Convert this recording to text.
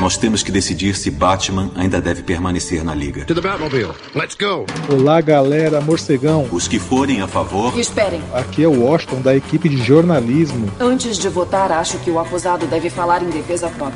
Nós temos que decidir se Batman ainda deve permanecer na Liga. To the Batmobile. Let's go. Olá, galera, morcegão. Os que forem a favor... Esperem. Aqui é o Washington, da equipe de jornalismo. Antes de votar, acho que o acusado deve falar em defesa própria.